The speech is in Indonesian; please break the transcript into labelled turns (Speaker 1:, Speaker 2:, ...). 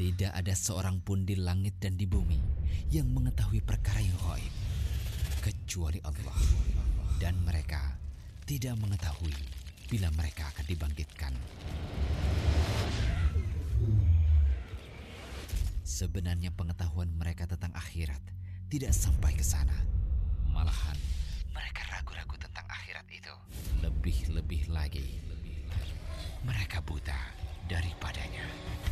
Speaker 1: Tidak ada seorang pun di langit dan di bumi yang mengetahui perkara yang gaib kecuali Allah, dan mereka tidak mengetahui bila mereka akan dibangkitkan. Sebenarnya pengetahuan mereka tentang akhirat tidak sampai ke sana. Malahan mereka ragu-ragu tentang akhirat itu. Lebih-lebih lagi, mereka buta daripadanya.